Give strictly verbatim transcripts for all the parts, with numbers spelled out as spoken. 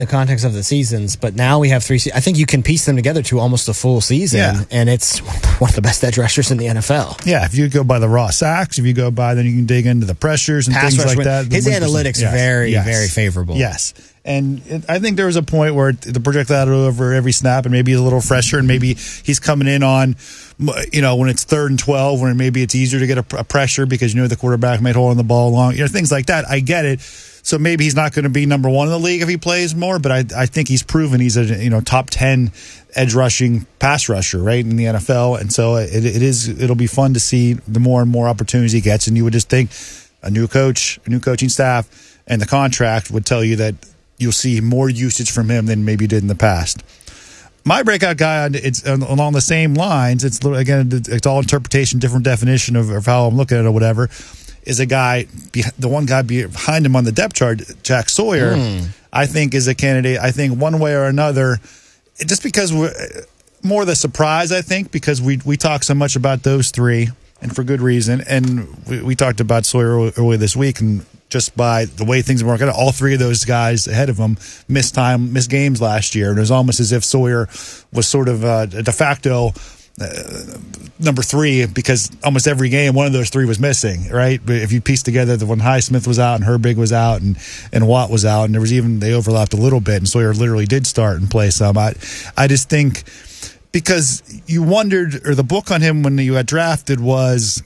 the context of the seasons, but now we have three. Se- I think you can piece them together to almost a full season, yeah. and it's one of the best edge rushers in the N F L. Yeah, if you go by the raw sacks, if you go by, then you can dig into the pressures and Pass things like win. that. His analytics yes. very, yes. very favorable. Yes. And it, I think there was a point where the project out over every snap, and maybe he's a little fresher, and maybe he's coming in on, you know, when it's third and twelve, when maybe it's easier to get a, a pressure because you know the quarterback might hold on the ball long, you know, things like that. I get it. So maybe he's not going to be number one in the league if he plays more, but I, I think he's proven he's a you know top ten edge rushing pass rusher right in the N F L, and so it, it is it'll be fun to see the more and more opportunities he gets. And you would just think a new coach, a new coaching staff, and the contract would tell you that you'll see more usage from him than maybe you did in the past. My breakout guy, it's along the same lines. It's again, it's all interpretation, different definition of, of how I'm looking at it or whatever. Is a guy, the one guy behind him on the depth chart, Jack Sawyer, mm. I think is a candidate. I think one way or another, just because we're more the surprise, I think, because we we talk so much about those three, and for good reason. And we, we talked about Sawyer earlier this week, and just by the way things were working out, all three of those guys ahead of him missed time, missed games last year. And it was almost as if Sawyer was sort of a de facto Uh, number three, because almost every game one of those three was missing, right? But if you piece together the when Highsmith was out and Herbig was out and, and Watt was out, and there was even they overlapped a little bit, and Sawyer literally did start and play some. I, I just think because you wondered, or the book on him when you got drafted was,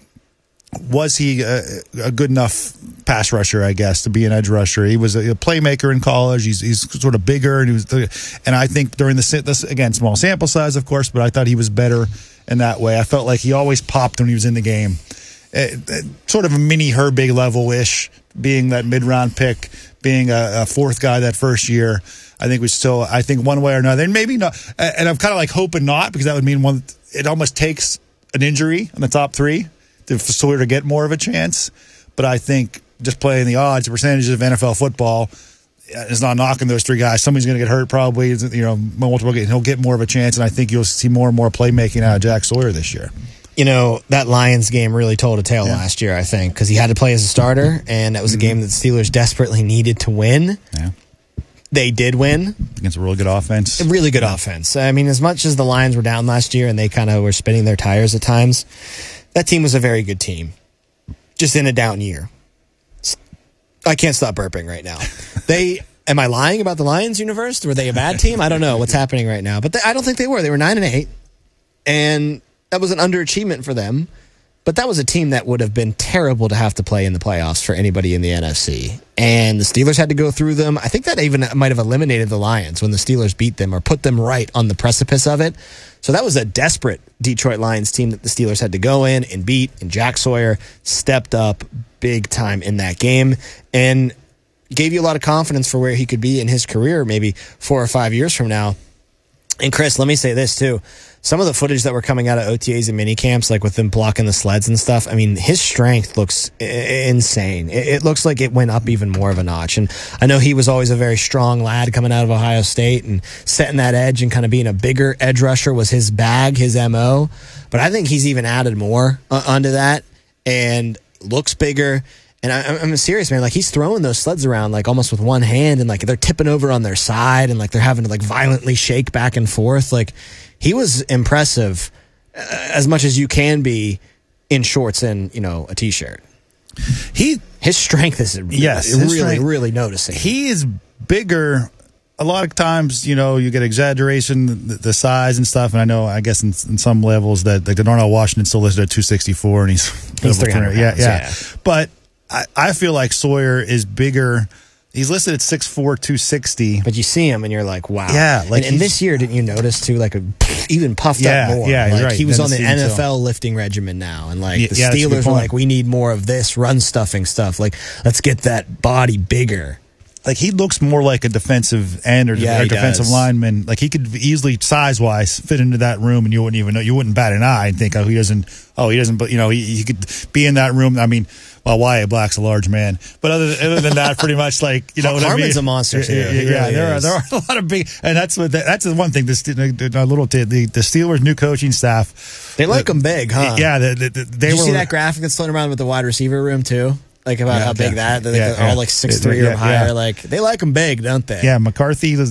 was he a, a good enough pass rusher, I guess, to be an edge rusher? He was a, a playmaker in college. He's he's sort of bigger, and he was, and I think during the this again small sample size, of course, but I thought he was better in that way. I felt like he always popped when he was in the game, it, it, sort of a mini Herbig level ish, being that mid round pick, being a, a fourth guy that first year. I think we still, I think one way or another, and maybe not. And I'm kind of like hoping not, because that would mean one. It almost takes an injury in the top three to for Sawyer to get more of a chance. But I think just playing the odds, the percentages of N F L football is not knocking those three guys. Somebody's going to get hurt probably, you know, multiple games. He'll get more of a chance, and I think you'll see more and more playmaking out of Jack Sawyer this year. You know, that Lions game really told a tale yeah. last year, I think, because he had to play as a starter, and that was a game that the Steelers desperately needed to win. Yeah. They did win. Against a really good offense. A really good yeah. offense. I mean, as much as the Lions were down last year and they kind of were spinning their tires at times, that team was a very good team, just in a down year. I can't stop burping right now. They, am I lying about the Lions universe? Were they a bad team? I don't know what's happening right now, but they, I don't think they were. They were nine and eight, and that was an underachievement for them. But that was a team that would have been terrible to have to play in the playoffs for anybody in the N F C. And the Steelers had to go through them. I think that even might have eliminated the Lions when the Steelers beat them or put them right on the precipice of it. So that was a desperate Detroit Lions team that the Steelers had to go in and beat. And Jack Sawyer stepped up big time in that game and gave you a lot of confidence for where he could be in his career maybe four or five years from now. And Chris, let me say this too. Some of the footage that were coming out of O T As and mini camps, like with them blocking the sleds and stuff, I mean, his strength looks insane. It looks like it went up even more of a notch. And I know he was always a very strong lad coming out of Ohio State, and setting that edge and kind of being a bigger edge rusher was his bag, his M O. But I think he's even added more onto that and looks bigger. And I, I'm serious, man. Like, he's throwing those sleds around like almost with one hand, and like they're tipping over on their side, and like they're having to like violently shake back and forth. Like, he was impressive uh, as much as you can be in shorts and, you know, a t-shirt. He his strength is yes, really, strength, really noticing. He is bigger. A lot of times, you know, you get exaggeration, the, the size and stuff. And I know, I guess, in, in some levels that like Darnell Washington still listed at two sixty-four, and he's he's three hundred yeah, pounds, yeah, yeah. But I, I feel like Sawyer is bigger. He's listed at six four, two sixty. But you see him and you're like, wow. Yeah. Like, and, and this year, didn't you notice, too, like a, even puffed yeah, up more? Yeah, like, right. He was then on the the N F L too. lifting regimen now. And like yeah, the yeah, Steelers were like, we need more of this run stuffing stuff. Like, let's get that body bigger. Like, he looks more like a defensive end or, yeah, or defensive does. lineman. Like, he could easily, size-wise, fit into that room, and you wouldn't even know. You wouldn't bat an eye and think, oh, he doesn't, oh, he doesn't, but, you know, he, he could be in that room. I mean, well, Wyatt Black's a large man. But other than, other than that, pretty much, like, you know what I mean? Harmon's a monster, too. Yeah, yeah, really yeah there, are, there are a lot of big, and that's what, that's the one thing, the, the, little, the, the Steelers' new coaching staff. They like them big, huh? Yeah. The, the, the, they Did you were, see that graphic that's floating around with the wide receiver room, too? Like, about yeah, how big yeah, that, they're yeah, all yeah. like six three or yeah, higher. yeah. Like, they like them big, don't they? Yeah, McCarthy